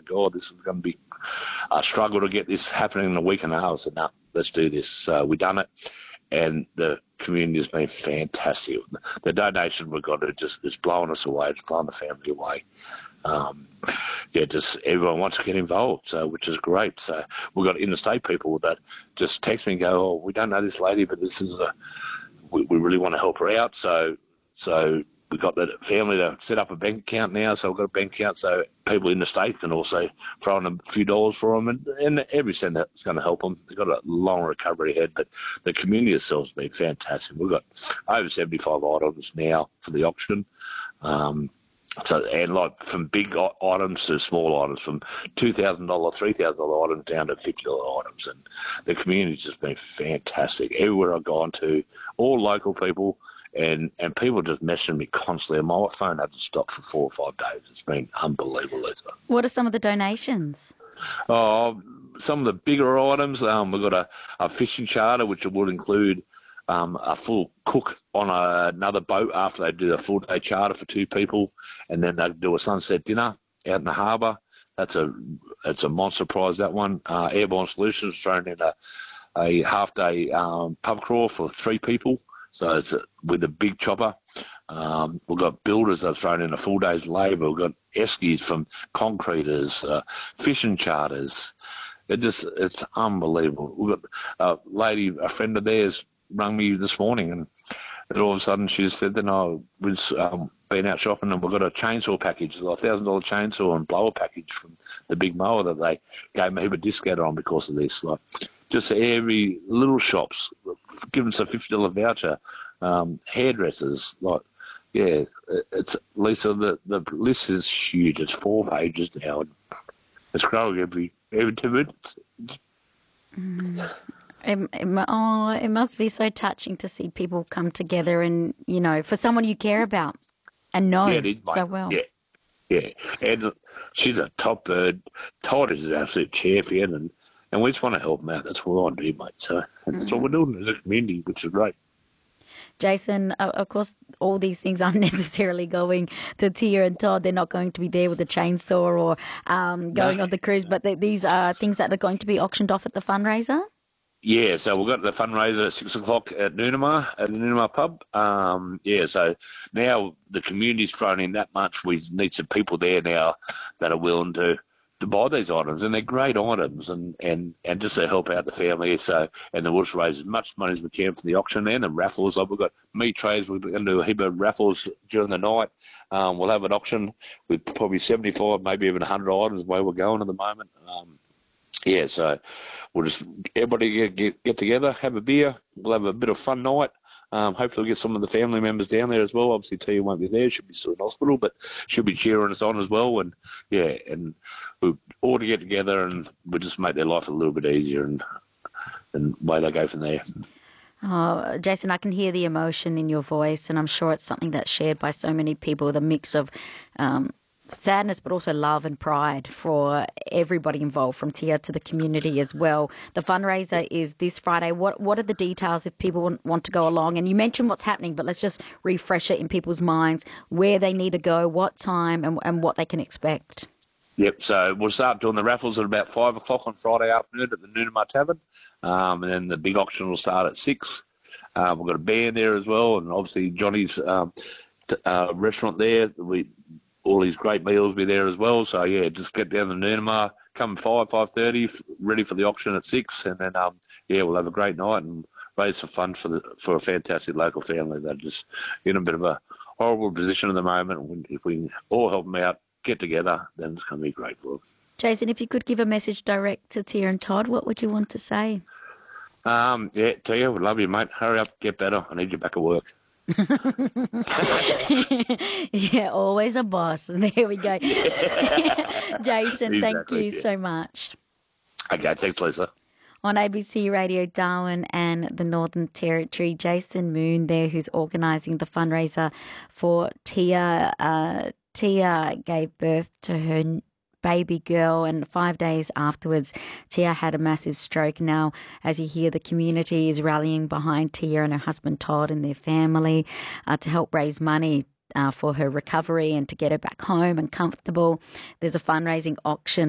God, this is going to be a struggle to get this happening in a week and a half. I said, no, let's do this. So we done it, and the community has been fantastic. The donation we've got is blowing us away. It's blowing the family away. Just everyone wants to get involved, so which is great. So we've got interstate people that just text me and go, "Oh, we don't know this lady, but this is we really want to help her out." So we've got the family to set up a bank account now. So we've got a bank account so people in the state can also throw in a few dollars for them, and every cent is going to help them. They've got a long recovery ahead, but the community itself has been fantastic. We've got over 75 items now for the auction. And like from big items to small items, from $2,000, $3,000 items down to $50 items, and the community's just been fantastic. Everywhere I've gone to, all local people, and people just messaging me constantly. My phone hasn't stopped for 4 or 5 days. It's been unbelievable, Lisa. What are some of the donations? Some of the bigger items. We've got a fishing charter, which would include a full cook on another boat after they do a full day charter for 2 people, and then they do a sunset dinner out in the harbour. It's a monster prize, that one. Airborne Solutions thrown in a half day pub crawl for 3 people, so it's with a big chopper. We've got builders that have thrown in a full day's labour. We've got eskies from concreters, fishing charters. It's unbelievable. We've got a friend of theirs rang me this morning, and all of a sudden she said that I was been out shopping and we've got a chainsaw package, a $1,000 chainsaw and blower package from the big mower that they gave me a heap of discount on because of this. Like, just every little shops giving us a $50 voucher, hairdressers, it's Lisa. The list is huge. It's 4 pages now, and it's growing every 2 minutes. It must be so touching to see people come together and, for someone you care about and know so well. Yeah. And she's a top bird. Todd is an absolute champion, and we just want to help them out. That's what we want to do, mate. So that's what we're doing as a community, which is great. Jason, of course, all these things aren't necessarily going to Tia and Todd. They're not going to be there with a chainsaw or going on the cruise, but these are things that are going to be auctioned off at the fundraiser? Yeah, so we've got the fundraiser at 6 o'clock at Noonamah, at the Noonamah pub. So now the community's thrown in that much. We need some people there now that are willing to buy these items, and they're great items, and just to help out the family. So, and then we'll just raise as much money as we can for the auction and the raffles. Like, we've got meat trays. We're going to do a heap of raffles during the night. We'll have an auction with probably 75, maybe even 100 items where we're going at the moment. So we'll just everybody get together, have a beer. We'll have a bit of fun night. Hopefully we'll get some of the family members down there as well. Obviously Tia won't be there. She'll be still in hospital, but she'll be cheering us on as well. And we'll all to get together, and we'll just make their life a little bit easier, and away they go from there. Oh, Jason, I can hear the emotion in your voice, and I'm sure it's something that's shared by so many people, the mix of sadness, but also love and pride for everybody involved, from Tia to the community as well. The fundraiser is this Friday. What are the details if people want to go along? And you mentioned what's happening, but let's just refresh it in people's minds, where they need to go, what time, and what they can expect. Yep, so we'll start doing the raffles at about 5 o'clock on Friday afternoon at the Noonamah Tavern, and then the big auction will start at 6. We've got a band there as well, and obviously Johnny's restaurant there. All these great meals will be there as well. So, just get down to Noonamah, come 5:30, ready for the auction at 6, and then, we'll have a great night and raise some funds for a fantastic local family that are just in a bit of a horrible position at the moment. If we can all help them out, get together, then it's going to be great for them. Jason, if you could give a message direct to Tia and Todd, what would you want to say? Tia, we love you, mate. Hurry up, get better. I need you back at work. Always a boss. There we go. Jason, thank you so much. Okay, thanks, Lisa. On ABC Radio Darwin and the Northern Territory, Jason Moon there, who's organising the fundraiser for Tia. Tia gave birth to her baby girl, and 5 days afterwards, Tia had a massive stroke. Now, as you hear, the community is rallying behind Tia and her husband Todd and their family to help raise money for her recovery and to get her back home and comfortable. There's a fundraising auction